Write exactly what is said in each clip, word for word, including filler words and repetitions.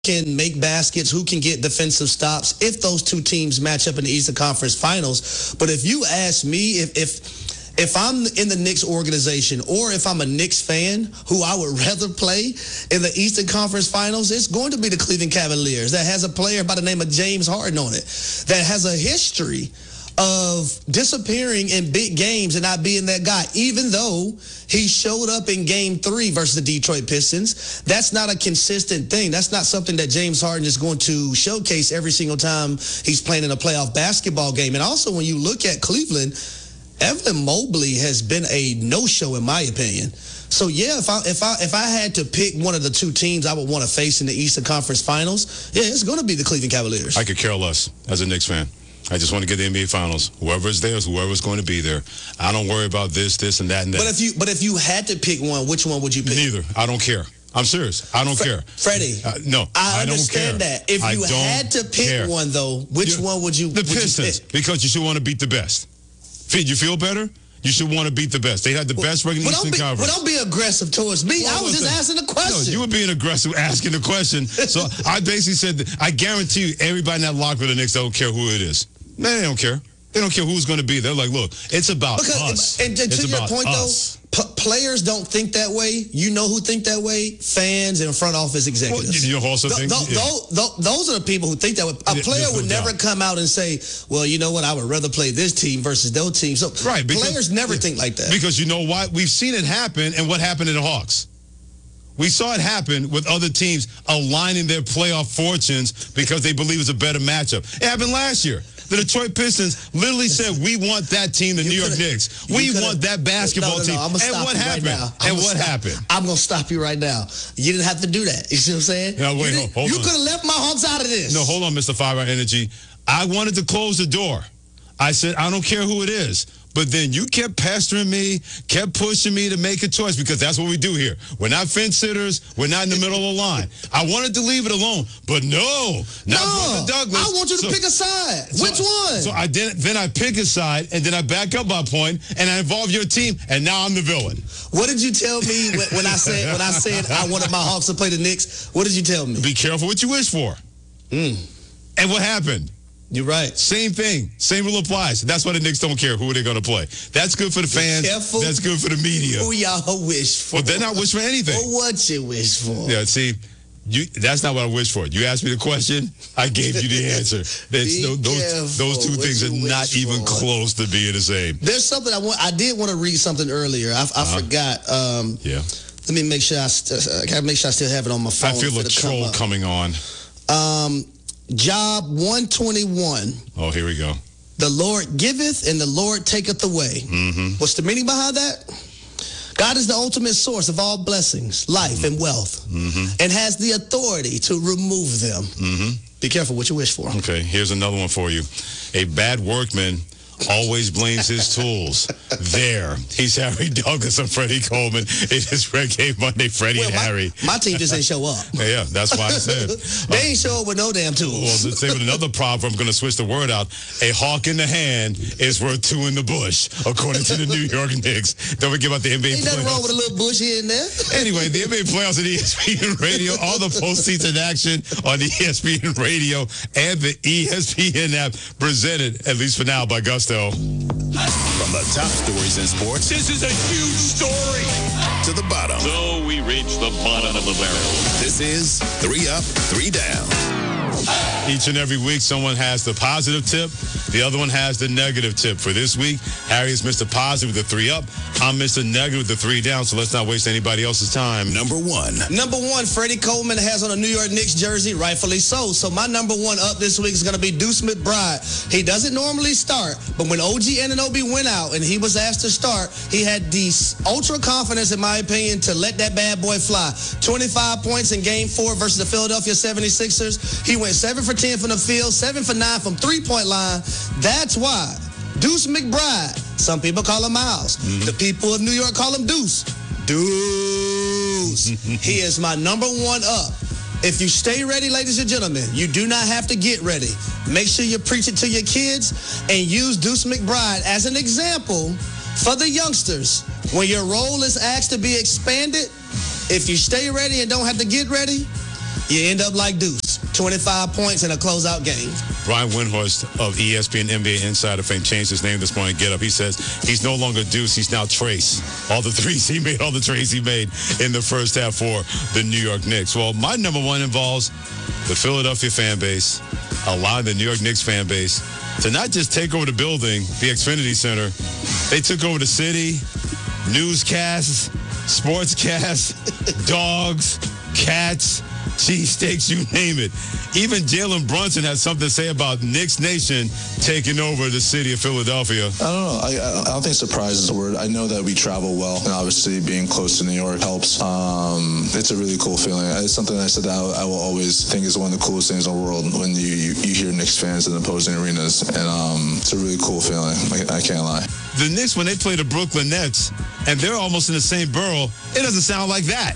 can make baskets, who can get defensive stops if those two teams match up in the Eastern Conference Finals. But if you ask me if if if I'm in the Knicks organization or if I'm a Knicks fan who I would rather play in the Eastern Conference Finals, it's going to be the Cleveland Cavaliers that has a player by the name of James Harden on it that has a history of disappearing in big games and not being that guy, even though he showed up in game three versus the Detroit Pistons. That's not a consistent thing. That's not something that James Harden is going to showcase every single time he's playing in a playoff basketball game. And also, when you look at Cleveland, Evan Mobley has been a no-show in my opinion. So yeah, if I if I if I had to pick one of the two teams I would want to face in the Eastern Conference Finals, yeah, it's going to be the Cleveland Cavaliers. I could care less as a Knicks fan. I just want to get the N B A Finals. Whoever is there is whoever's going to be there. I don't worry about this, this, and that, and that. But if you but if you had to pick one, which one would you pick? Neither. I don't care. I'm serious. I don't Fre- care. Freddie. Uh, no, I, I understand don't care. that. If you had to pick care. one, though, which You're, one would you? The would Pistons, you pick? because you should want to beat the best. Did you feel better? You should want to beat the best. They had the best regular well, Eastern be, Conference. Well, don't be aggressive towards me. Well, I was just listen, asking a question. No, you were being aggressive asking the question. So I basically said, that I guarantee you, everybody in that locker room, the Knicks don't care who it is. Man, they don't care. They don't care who's going to be. They're like, look, it's about because, us. And, and it's to your about point, us. though, p- players don't think that way. You know who think that way? Fans and front office executives. Well, you also th- think, th- yeah. th- th- those are the people who think that way. A Yeah, player there's no would never doubt. come out and say, well, you know what, I would rather play this team versus those teams. So Right, because- players never yeah, think like that. Because you know what? We've seen it happen, and what happened to the Hawks? We saw it happen with other teams aligning their playoff fortunes because they believe it's a better matchup. It happened last year. The Detroit Pistons literally said, we want that team, the You New York could've- Knicks. you We could've- want that basketball no, no, no, team. I'm gonna And stop what you right happened? now. I'm And gonna what stop- happened? I'm going to stop you right now. You didn't have to do that. You see what I'm saying? No, wait, you hold- hold You on. could have left my Hawks out of this. No, hold on, Mister Five Hour Energy. I wanted to close the door. I said, I don't care who it is. But then you kept pestering me, kept pushing me to make a choice, because that's what we do here. We're not fence sitters. We're not in the middle of the line. I wanted to leave it alone, but no, not No, Brother Douglas. I want you to So- pick a side. so- Which one? So I did. Then I pick a side, and then I back up my point, and I involve your team, and now I'm the villain. What did you tell me when, when I said when I said I wanted my Hawks to play the Knicks? What did you tell me? Be careful what you wish for. Mm. And what happened? You're right. Same thing. Same rule applies. That's why the Knicks don't care who they're going to play. That's good for the fans. Careful That's good for the media. Who y'all wish for? Well, they're not wish for anything. Or what you wish for? Yeah, see, you, that's not what I wish for. You asked me the question, I gave you the answer. That's, Be no, those, those two careful things what are you not wish even for. close to being the same. There's something I want. I did want to read something earlier. I, I Uh-huh. forgot. Um, Yeah. Let me make sure I, st- I gotta make sure I still have it on my phone. I feel a for it to come troll up. coming on. Um, Job one twenty-one. Oh, here we go. The Lord giveth and the Lord taketh away. Mm-hmm. What's the meaning behind that? God is the ultimate source of all blessings, life, Mm-hmm. and wealth, Mm-hmm. and has the authority to remove them. Mm-hmm. Be careful what you wish for. Okay, here's another one for you. A bad workman always blames his tools. There. He's Harry Douglas and Freddie Coleman. It is Reggae Monday, Freddie Well, and my, Harry. my team just ain't show up. Yeah, yeah, that's why I said. They ain't show up with no damn Well, tools. let's say with another proverb, I'm going to switch the word out. A hawk in the hand is worth two in the bush, according to the New York Knicks. Don't forget about the N B A Ain't nothing playoffs. wrong with a little bush here and there. Anyway, the N B A playoffs on E S P N Radio, all the postseason action on E S P N Radio and the E S P N app, presented, at least for now, by Gusto. From the top stories in sports, This is a huge story. to the bottom. So we reach the bottom of the barrel. This is Three Up, Three Down. Each and every week, someone has the positive tip. The other one has the negative tip. For this week, Harry is Mister Positive with the three up. I'm Mister Negative with the three down, so let's not waste anybody else's time. Number one. Number one, Freddie Coleman has on a New York Knicks jersey, rightfully so. So my number one up this week is going to be Deuce McBride. He doesn't normally start, but when O G Anunoby went out and he was asked to start, he had the ultra confidence, in my opinion, to let that bad boy fly. twenty-five points in game four versus the Philadelphia seventy-sixers. He went seven for ten from the field, seven for nine from three-point line. That's why Deuce McBride, some people call him Miles. Mm-hmm. The people of New York call him Deuce. Deuce. He is my number one up. If you stay ready, ladies and gentlemen, you do not have to get ready. Make sure you preach it to your kids and use Deuce McBride as an example for the youngsters. When your role is asked to be expanded, if you stay ready and don't have to get ready, you end up like Deuce, twenty-five points in a closeout game. Brian Windhorst of E S P N N B A Insider fame changed his name this morning. Get up. He says he's no longer Deuce. He's now Trace. All the threes he made, all the trades he made in the first half for the New York Knicks. Well, my number one involves the Philadelphia fan base, allowing the New York Knicks fan base to not just take over the building, the Xfinity Center. They took over the city, newscasts, sportscasts, dogs, cats, cheesesteaks, you name it. Even Jalen Brunson has something to say about Knicks Nation taking over the city of Philadelphia. I don't know. I, I don't think surprise is the word. I know that we travel well, and obviously being close to New York helps. Um, it's a really cool feeling. It's something I said that I, I will always think is one of the coolest things in the world when you, you, you hear Knicks fans in opposing arenas, and um, it's a really cool feeling. I, I can't lie. The Knicks, when they play the Brooklyn Nets, and they're almost in the same borough, it doesn't sound like that.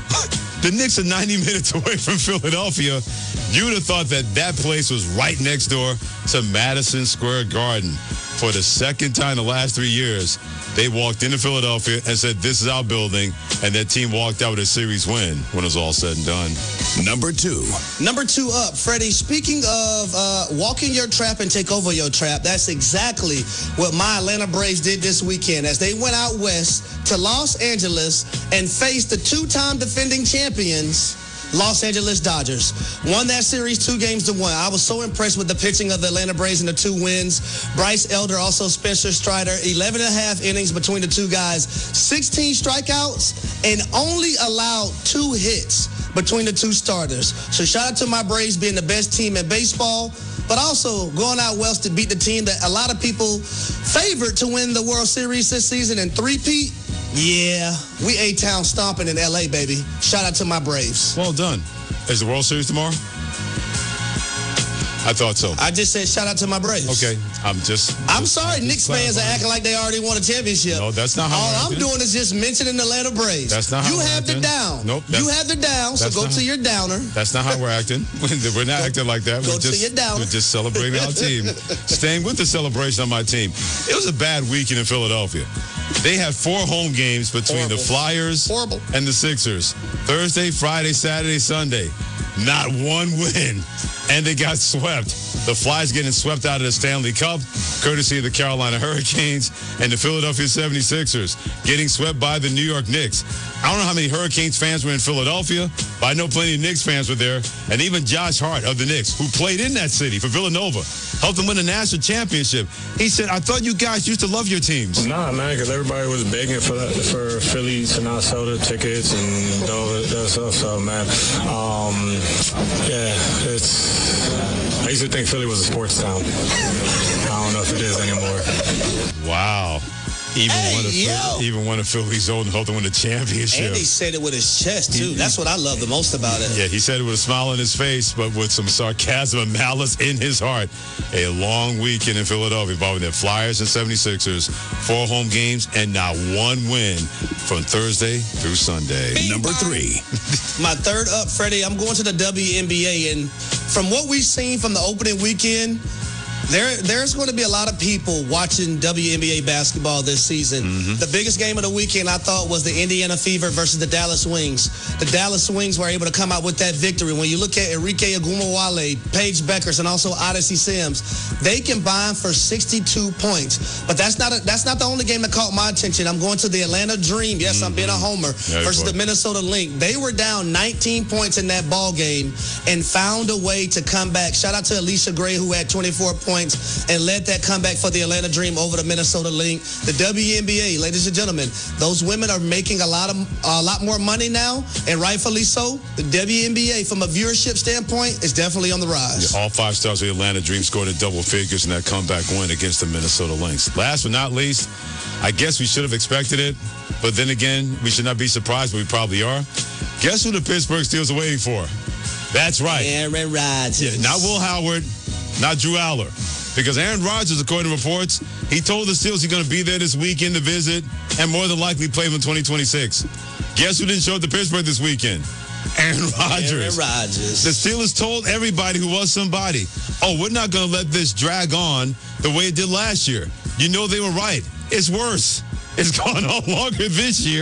The Knicks are ninety minutes away from Philadelphia. You'd have thought that that place was right next door to Madison Square Garden. For the second time in the last three years, they walked into Philadelphia and said, this is our building, and that team walked out with a series win when it was all said and done. Number two. Number two up, Freddie. Speaking of uh, walking your trap and take over your trap, that's exactly what my Atlanta Braves did this weekend as they went out west to Los Angeles and faced the two-time defending champions, Los Angeles Dodgers. Won that series two games to one. I was so impressed with the pitching of the Atlanta Braves in the two wins. Bryce Elder, also Spencer Strider, eleven and a half innings between the two guys, sixteen strikeouts, and only allowed two hits between the two starters. So shout out to my Braves being the best team in baseball, but also going out west to beat the team that a lot of people favored to win the World Series this season and three-peat. Yeah, we A-Town stomping in L A, baby. Shout out to my Braves. Well done. Is the World Series tomorrow? I thought so. I just said shout out to my Braves. Okay, I'm just... I'm just, sorry, I'm Knicks fans are acting like they already won a championship. No, that's not how All we're I'm acting. doing is just mentioning the Atlanta Braves. That's not how You we're have the acting. down. Nope, You that's- have the down, so that's go not to how- your downer. That's not how we're acting. We're not acting like that. Go we're to just, your downer. We're just celebrating our team. Staying with the celebration of my team. It was a bad weekend in Philadelphia. They had four home games between Horrible. the Flyers Horrible. and the Sixers. Thursday, Friday, Saturday, Sunday. Not one win. And they got swept. The Flyers getting swept out of the Stanley Cup, courtesy of the Carolina Hurricanes, and the Philadelphia seventy-sixers getting swept by the New York Knicks. I don't know how many Hurricanes fans were in Philadelphia, but I know plenty of Knicks fans were there. And even Josh Hart of the Knicks, who played in that city for Villanova, helped them win a national championship. He said, I thought you guys used to love your teams. Nah, man, because everybody was begging for that, for Philly to not sell the tickets and all that, that stuff. So, man, um, yeah, it's. I used to think Philly was a sports town. I don't know if it is anymore. Wow. Even Hey, one of yo. Philly, even one of Philly's own helped them win the championship. And he said it with his chest, too. That's what I love the most about it. Yeah, he said it with a smile on his face, but with some sarcasm and malice in his heart. A long weekend in Philadelphia involving the Flyers and seventy-sixers. Four home games and not one win from Thursday through Sunday. Number three. My third up, Freddie, I'm going to the W N B A. And from what we've seen from the opening weekend, There, there's going to be a lot of people watching W N B A basketball this season. Mm-hmm. The biggest game of the weekend, I thought, was the Indiana Fever versus the Dallas Wings. The Dallas Wings were able to come out with that victory. When you look at Enrique Agumawale, Paige Beckers, and also Odyssey Sims, they combined for sixty-two points. But that's not a, that's not the only game that caught my attention. I'm going to the Atlanta Dream. Yes, mm-hmm. I'm being a homer. Yeah, versus the Minnesota Lynx. They were down nineteen points in that ball game and found a way to come back. Shout out to Alicia Gray, who had twenty-four points. And led that comeback for the Atlanta Dream over the Minnesota Lynx. The W N B A, ladies and gentlemen, those women are making a lot of a lot more money now, and rightfully so. The W N B A, from a viewership standpoint, is definitely on the rise. Yeah, all five stars of the Atlanta Dream scored in double figures in that comeback win against the Minnesota Lynx. Last but not least, I guess we should have expected it, but then again, we should not be surprised, but we probably are. Guess who the Pittsburgh Steelers are waiting for? That's right. Aaron Rodgers. Yeah, not Will Howard, not Drew Aller. Because Aaron Rodgers, according to reports, he told the Steelers he's going to be there this weekend to visit and more than likely play them in twenty twenty-six. Guess who didn't show up to Pittsburgh this weekend? Aaron Rodgers. Aaron Rodgers. The Steelers told everybody who was somebody, oh, we're not going to let this drag on the way it did last year. You know they were right. It's worse. It's gone on longer this year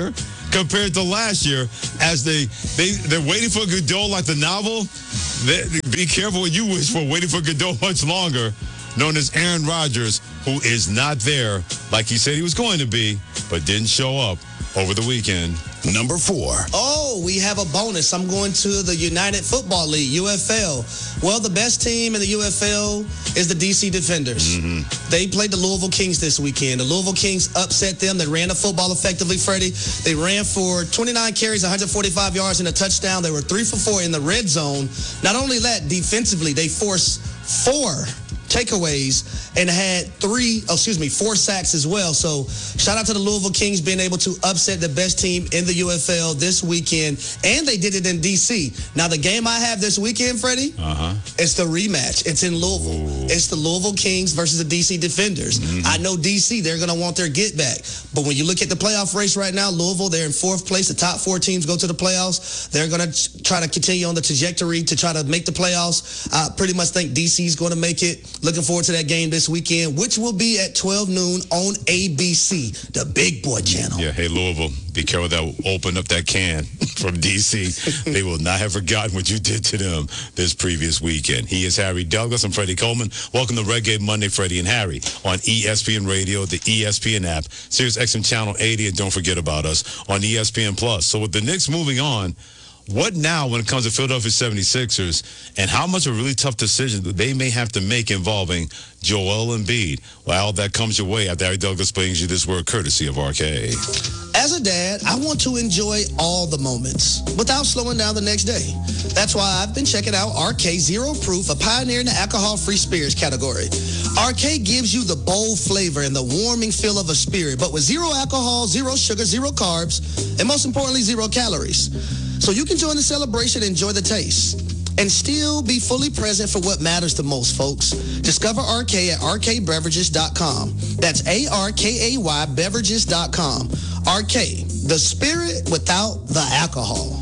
compared to last year. As they they they're waiting for Godot like the novel. They, be careful what you wish for. Waiting for Godot much longer. Known as Aaron Rodgers, who is not there like he said he was going to be, but didn't show up over the weekend. Number four. Oh, we have a bonus. I'm going to the United Football League, U F L. Well, the best team in the U F L is the D C Defenders. Mm-hmm. They played the Louisville Kings this weekend. The Louisville Kings upset them. They ran the football effectively, Freddie. They ran for twenty-nine carries, one hundred forty-five yards, and a touchdown. They were three for four in the red zone. Not only that, defensively, they forced four takeaways and had three, oh, excuse me, four sacks as well. So shout out to the Louisville Kings being able to upset the best team in the U F L this weekend, and they did it in D C. Now, the game I have this weekend, Freddie, uh-huh. it's the rematch. It's in Louisville. Ooh. It's the Louisville Kings versus the D C Defenders. Mm-hmm. I know D C, they're going to want their get back. But when you look at the playoff race right now, Louisville, they're in fourth place. The top four teams go to the playoffs. They're going to try to continue on the trajectory to try to make the playoffs. I pretty much think D C is going to make it. Looking forward to that game this weekend, which will be at twelve noon on A B C, the Big Boy channel. Yeah, hey, Louisville, be careful that will open up that can from D C. They will not have forgotten what you did to them this previous weekend. He is Harry Douglas. I'm Freddie Coleman. Welcome to Red Game Monday, Freddie and Harry, on E S P N Radio, the E S P N app, Sirius X M Channel eighty, and don't forget about us on E S P N Plus. So with the Knicks moving on, what now when it comes to Philadelphia seventy-sixers, and how much of a really tough decision that they may have to make involving Joel Embiid? Well, that comes your way after Harry Douglas brings you this word courtesy of R K. As a dad, I want to enjoy all the moments without slowing down the next day. That's why I've been checking out R K Zero Proof, a pioneer in the alcohol-free spirits category. R K gives you the bold flavor and the warming feel of a spirit, but with zero alcohol, zero sugar, zero carbs, and most importantly, zero calories. So you can join the celebration and enjoy the taste and still be fully present for what matters the most, folks. Discover R K at R K beverages dot com. That's A R K A Y beverages dot com. R K, the spirit without the alcohol.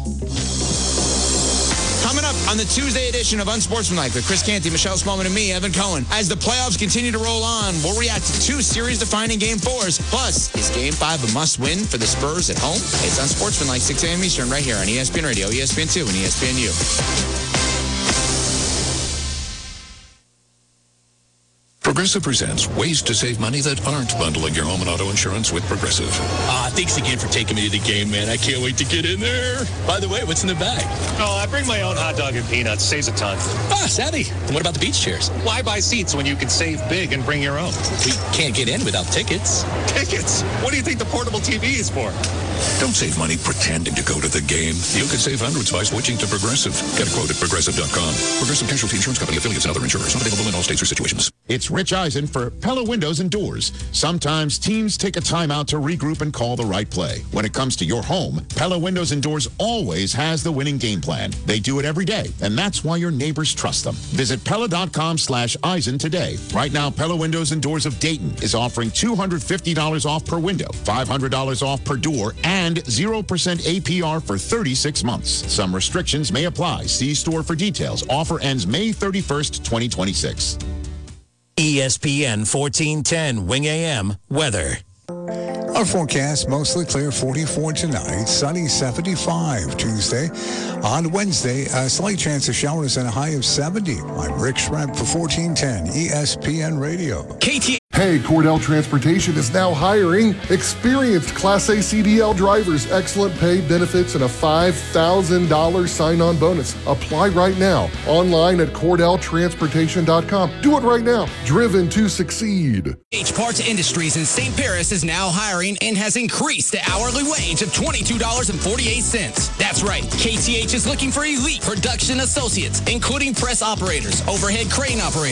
Coming up on the Tuesday edition of Unsportsmanlike with Chris Canty, Michelle Smallman, and me, Evan Cohen. As the playoffs continue to roll on, we'll react to two series-defining Game fours. Plus, is Game five a must-win for the Spurs at home? It's Unsportsmanlike, six a.m. Eastern, right here on E S P N Radio, E S P N two, and E S P N U. Progressive presents ways to save money that aren't bundling your home and auto insurance with Progressive. Ah, thanks again for taking me to the game, man. I can't wait to get in there. By the way, what's in the bag? Oh, I bring my own hot dog and peanuts. Saves a ton. Ah, savvy. And what about the beach chairs? Why buy seats when you can save big and bring your own? We can't get in without tickets. Tickets? What do you think the portable T V is for? Don't save money pretending to go to the game. You could save hundreds by switching to Progressive. Get a quote at progressive dot com. Progressive Casualty Insurance Company, affiliates, and other insurers. Not available in all states or situations. It's Rich Eisen for Pella Windows and Doors. Sometimes teams take a time out to regroup and call the right play. When it comes to your home, Pella Windows and Doors always has the winning game plan. They do it every day, and that's why your neighbors trust them. Visit Pella dot com slash Eisen today. Right now, Pella Windows and Doors of Dayton is offering two hundred fifty dollars off per window, five hundred dollars off per door, and zero percent A P R for thirty-six months. Some restrictions may apply. See store for details. Offer ends May thirty-first, twenty twenty-six. E S P N fourteen ten Wing A M weather. Our forecast, mostly clear, forty-four tonight, sunny, seventy-five Tuesday. On Wednesday, a slight chance of showers and a high of seventy. I'm Rick Schremp for fourteen ten E S P N Radio. K T. Hey, Cordell Transportation is now hiring experienced Class A C D L drivers, excellent pay, benefits, and a five thousand dollars sign-on bonus. Apply right now, online at cordell transportation dot com. Do it right now. Driven to succeed. H Parts Industries in Saint Paris is now hiring and has increased the hourly wage of twenty-two dollars and forty-eight cents. That's right. K T H is looking for elite production associates, including press operators, overhead crane operators,